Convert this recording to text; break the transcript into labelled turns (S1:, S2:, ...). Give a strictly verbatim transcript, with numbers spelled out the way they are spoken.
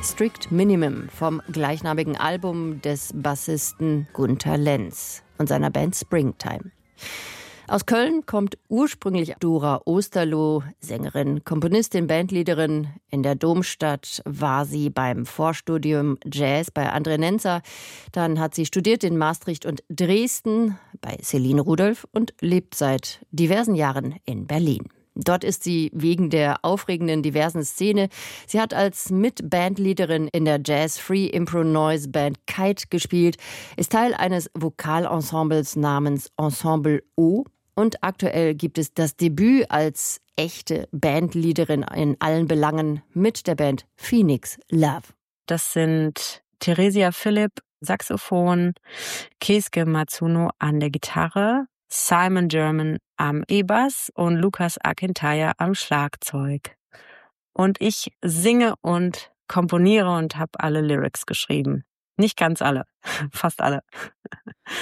S1: Strict Minimum vom gleichnamigen Album des Bassisten Gunter Lenz und seiner Band Springtime. Aus Köln kommt ursprünglich Dora Osterloh, Sängerin, Komponistin, Bandleaderin. In der Domstadt war sie beim Vorstudium Jazz bei André Nenzer. Dann hat sie studiert in Maastricht und Dresden bei Celine Rudolph und lebt seit diversen Jahren in Berlin. Dort ist sie wegen der aufregenden diversen Szene. Sie hat als Mitbandleaderin in der Jazz-Free-Impro-Noise-Band Kite gespielt, ist Teil eines Vokalensembles namens Ensemble O. Und aktuell gibt es das Debüt als echte Bandleaderin in allen Belangen mit der Band Phoenix Love.
S2: Das sind Theresia Philipp, Saxophon, Keisuke Matsuno an der Gitarre, Simon German am E-Bass und Lukas Akintaya am Schlagzeug. Und ich singe und komponiere und habe alle Lyrics geschrieben. Nicht ganz alle, fast alle.